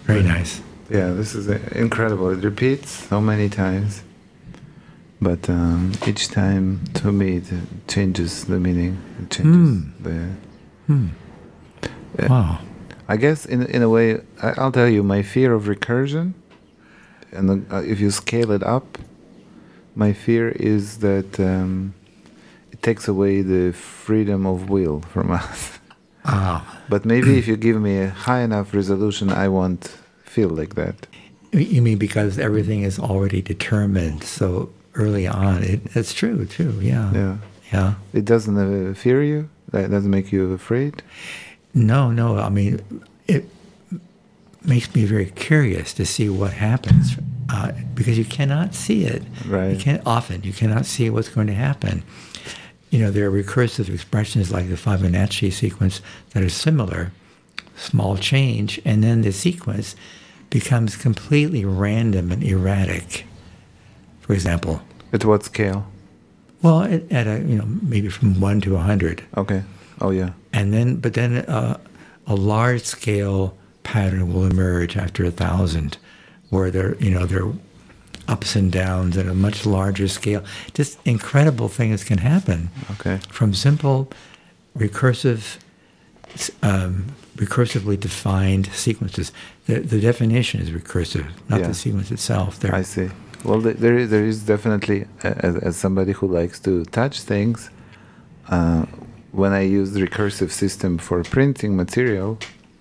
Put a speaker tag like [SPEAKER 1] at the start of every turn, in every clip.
[SPEAKER 1] Very nice.
[SPEAKER 2] Yeah, this is incredible. It repeats so many times, but each time, to me, it changes the meaning. It changes the.
[SPEAKER 1] Wow.
[SPEAKER 2] I guess in a way, I'll tell you my fear of recursion, and if you scale it up, my fear is that it takes away the freedom of will from us. But maybe if you give me a high enough resolution, I won't feel like that.
[SPEAKER 1] You mean because everything is already determined so early on? It's true, too. Yeah. Yeah.
[SPEAKER 2] It doesn't fear you? That doesn't make you afraid?
[SPEAKER 1] No. I mean, it makes me very curious to see what happens because you cannot see it.
[SPEAKER 2] Right.
[SPEAKER 1] You cannot see what's going to happen. You know, there are recursive expressions like the Fibonacci sequence that are similar, small change, and then the sequence becomes completely random and erratic. For example.
[SPEAKER 2] At what scale?
[SPEAKER 1] Well, at a maybe from 1 to 100.
[SPEAKER 2] Okay. Oh yeah.
[SPEAKER 1] But then a large scale pattern will emerge after 1,000, where there are ups and downs at a much larger scale. Just incredible things can happen.
[SPEAKER 2] Okay.
[SPEAKER 1] From simple recursively defined sequences. The definition is recursive, not the sequence itself.
[SPEAKER 2] I see. Well, there is definitely, as somebody who likes to touch things, when I use the recursive system for printing material,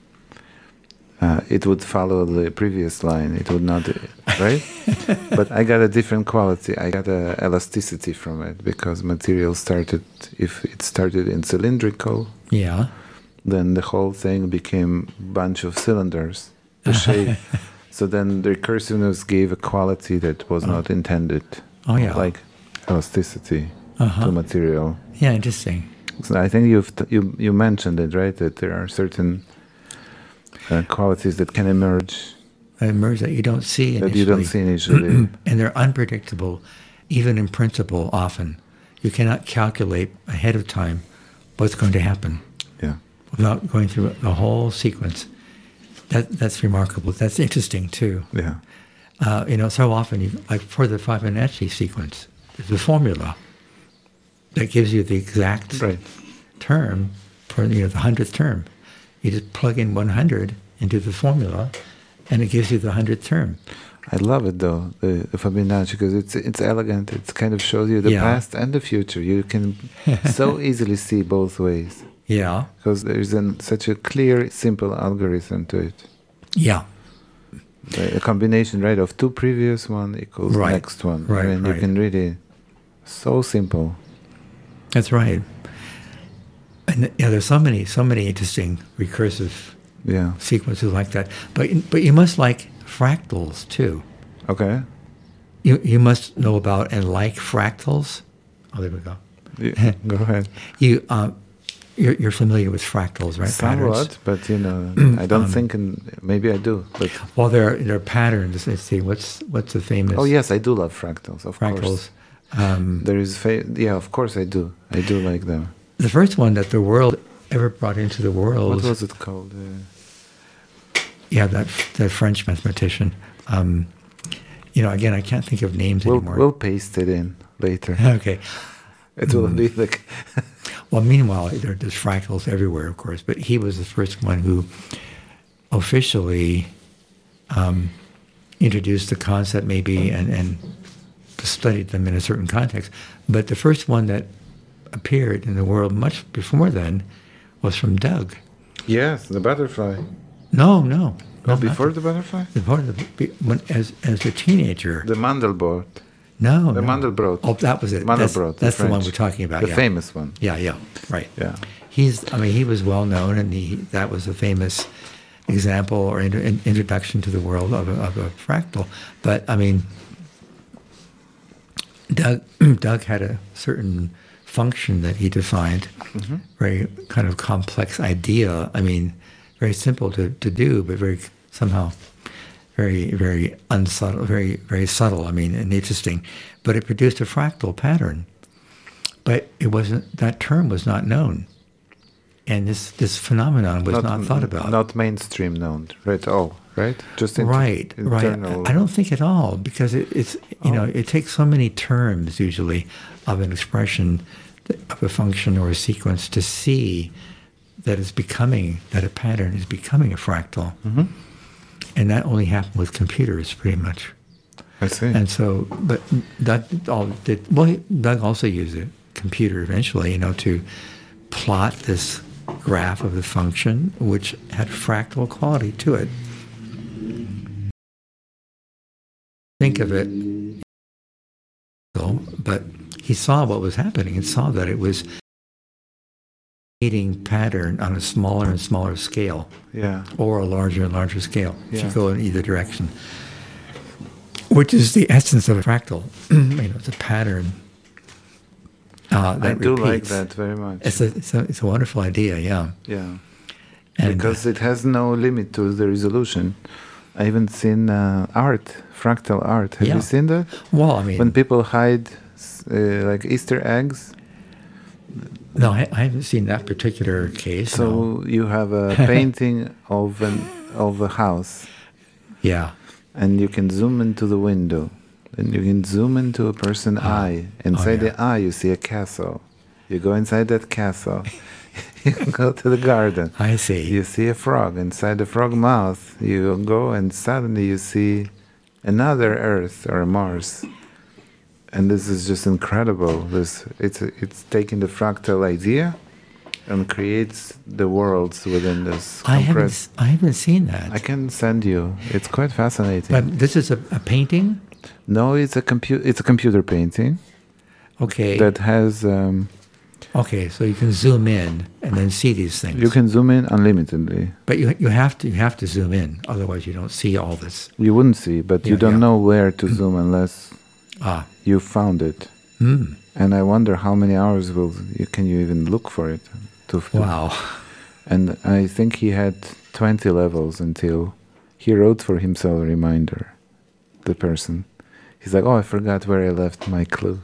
[SPEAKER 2] it would follow the previous line. It would not, right? But I got a different quality. I got a elasticity from it because material if it started in cylindrical, then the whole thing became a bunch of cylinders, the shape. So then the recursiveness gave a quality that was not intended.
[SPEAKER 1] Oh, yeah.
[SPEAKER 2] Like elasticity to material.
[SPEAKER 1] Yeah, interesting.
[SPEAKER 2] So I think you mentioned it, right? That there are certain qualities that can emerge
[SPEAKER 1] that you don't see initially.
[SPEAKER 2] That you don't see initially.
[SPEAKER 1] And they're unpredictable, even in principle often. You cannot calculate ahead of time what's going to happen without going through the whole sequence. That's remarkable. That's interesting, too.
[SPEAKER 2] Yeah.
[SPEAKER 1] So often, like for the Fibonacci sequence, there's a formula that gives you the exact term for the 100th term. You just plug in 100 into the formula, and it gives you the 100th term.
[SPEAKER 2] I love it, though, the Fibonacci, because it's elegant. It kind of shows you the past and the future. You can so easily see both ways.
[SPEAKER 1] Yeah.
[SPEAKER 2] Because there's such a clear, simple algorithm to it.
[SPEAKER 1] Yeah.
[SPEAKER 2] A combination, right, of two previous one equals next one.
[SPEAKER 1] Right,
[SPEAKER 2] you can really, so simple.
[SPEAKER 1] That's right. And there's so many interesting recursive sequences like that. But you must like fractals too.
[SPEAKER 2] Okay.
[SPEAKER 1] You must know about and like fractals. Oh, there we go.
[SPEAKER 2] Yeah, go ahead.
[SPEAKER 1] You're familiar with fractals, right?
[SPEAKER 2] Somewhat, but I don't think, maybe I do. But
[SPEAKER 1] well, there are patterns. Let's see, what's the famous?
[SPEAKER 2] Oh yes, I do love fractals. Of
[SPEAKER 1] course.
[SPEAKER 2] There is, of course I do. I do like them.
[SPEAKER 1] The first one that the world ever brought into the world.
[SPEAKER 2] What was it called?
[SPEAKER 1] That French mathematician. Again, I can't think of names anymore.
[SPEAKER 2] We'll paste it in later.
[SPEAKER 1] Okay.
[SPEAKER 2] It will be like.
[SPEAKER 1] Well, meanwhile, there's fractals everywhere, of course, but he was the first one who officially introduced the concept, maybe, and studied them in a certain context. But the first one that appeared in the world much before then was from Doug.
[SPEAKER 2] Yes, the butterfly.
[SPEAKER 1] No,
[SPEAKER 2] before the butterfly?
[SPEAKER 1] As a teenager.
[SPEAKER 2] The Mandelbrot.
[SPEAKER 1] No.
[SPEAKER 2] Mandelbrot.
[SPEAKER 1] Oh, that was it.
[SPEAKER 2] Mandelbrot.
[SPEAKER 1] That's the one we're talking about.
[SPEAKER 2] The famous one.
[SPEAKER 1] Yeah, right.
[SPEAKER 2] Yeah.
[SPEAKER 1] He was well known, and that was a famous example or introduction to the world of a fractal. But Doug had a certain function that he defined, very kind of complex idea. Very simple to do, but somehow very, very unsubtle, very, very subtle, and interesting. But it produced a fractal pattern. But that term was not known. And this phenomenon was not thought about.
[SPEAKER 2] Not mainstream known, right? Oh, right? Just
[SPEAKER 1] Right.
[SPEAKER 2] internal.
[SPEAKER 1] I don't think at all, because it's it takes so many terms usually of an expression, of a function or a sequence, to see that a pattern is becoming a fractal.
[SPEAKER 2] Mm-hmm.
[SPEAKER 1] And that only happened with computers, pretty much.
[SPEAKER 2] I see.
[SPEAKER 1] And so, but Doug also used a computer eventually, to plot this graph of the function, which had fractal quality to it. Think of it, but he saw what was happening and saw that it was creating pattern on a smaller and smaller scale, or a larger and larger scale, if you go in either direction, which is the essence of a fractal. It's a pattern that
[SPEAKER 2] I do like
[SPEAKER 1] repeats.
[SPEAKER 2] that very much.
[SPEAKER 1] It's a wonderful idea, yeah.
[SPEAKER 2] Yeah,
[SPEAKER 1] and
[SPEAKER 2] because it has no limit to the resolution. I haven't seen fractal art. Have you seen that?
[SPEAKER 1] Well,
[SPEAKER 2] when people hide like Easter eggs.
[SPEAKER 1] No, I haven't seen that particular case.
[SPEAKER 2] So you have a painting of a house.
[SPEAKER 1] Yeah.
[SPEAKER 2] And you can zoom into the window. And you can zoom into a person's eye. Inside the eye, you see a castle. You go inside that castle. You go to the garden.
[SPEAKER 1] I see.
[SPEAKER 2] You see a frog. Inside the frog mouth, you go and suddenly you see another Earth or Mars. And this is just incredible. It's taking the fractal idea and creates the worlds within this.
[SPEAKER 1] I haven't seen that.
[SPEAKER 2] I can send you. It's quite fascinating.
[SPEAKER 1] But this is a painting?
[SPEAKER 2] No, it's a computer painting.
[SPEAKER 1] Okay.
[SPEAKER 2] That has.
[SPEAKER 1] Okay, so you can zoom in and then see these things.
[SPEAKER 2] You can zoom in unlimitedly.
[SPEAKER 1] But you have to zoom in, otherwise you don't see all this.
[SPEAKER 2] You wouldn't see, but you don't know where to zoom unless you found it.
[SPEAKER 1] Mm.
[SPEAKER 2] And I wonder how many hours can you even look for it?
[SPEAKER 1] Wow.
[SPEAKER 2] And I think he had 20 levels until he wrote for himself a reminder. The person, he's like, "Oh, I forgot where I left my clue,"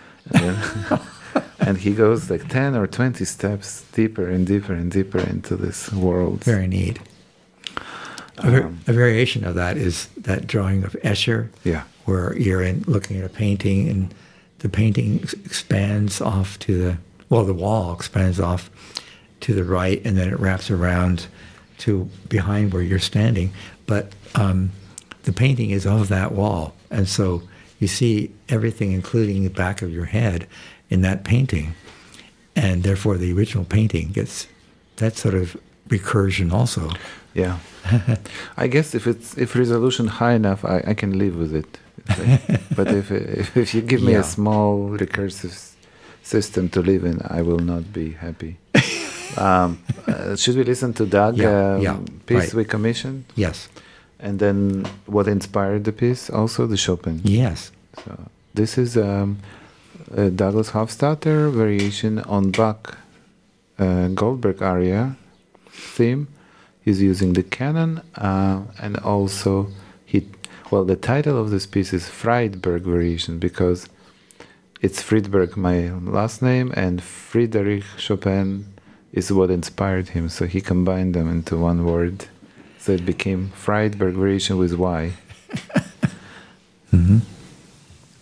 [SPEAKER 2] and he goes like 10 or 20 steps deeper and deeper and deeper into this world.
[SPEAKER 1] Very neat. A variation of that is that drawing of Escher, where you're looking at a painting, and the painting expands off the wall expands off to the right, and then it wraps around to behind where you're standing. But the painting is of that wall, and so you see everything, including the back of your head, in that painting, and therefore the original painting gets that sort of recursion also.
[SPEAKER 2] Yeah, I guess if resolution high enough, I can live with it. But if you give me a small recursive system to live in, I will not be happy. Should we listen to Doug piece we commissioned?
[SPEAKER 1] Yes.
[SPEAKER 2] And then what inspired the piece? Also the Chopin.
[SPEAKER 1] Yes.
[SPEAKER 2] So this is a Douglas Hofstadter variation on Bach Goldberg aria theme. He's using the canon, and also the title of this piece is Friedberg variation, because it's Friedberg, my last name, and Friedrich Chopin is what inspired him. So he combined them into one word. So it became Friedberg variation with Y.
[SPEAKER 1] Mm-hmm.